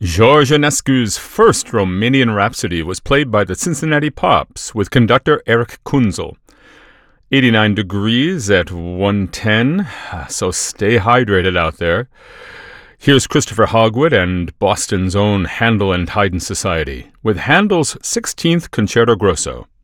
George Enescu's first Romanian Rhapsody was played by the Cincinnati Pops with conductor Eric Kunzel. 89 degrees at 110, so stay hydrated out there. Here's Christopher Hogwood and Boston's own Handel and Haydn Society with Handel's 16th Concerto Grosso.